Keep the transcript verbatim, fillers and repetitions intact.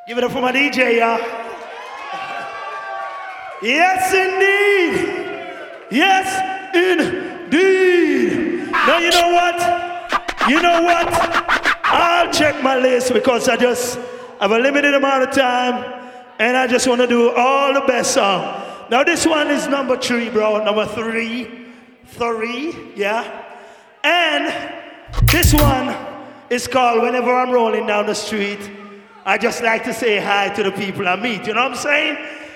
Give it up for my D J, y'all. Yes, indeed. Yes, indeed. Now, you know what? You know what? I'll check my list because I just have a limited amount of time and I just want to do all the best song. Now, this one is number three, bro. Number three. Three, yeah. And this one is called Whenever I'm Rolling Down the Street. I just like to say hi to the people I meet. You know what I'm saying?